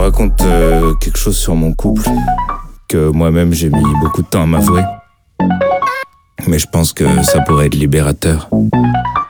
raconte quelque chose sur mon couple que moi-même j'ai mis beaucoup de temps à m'avouer. Mais je pense que ça pourrait être libérateur.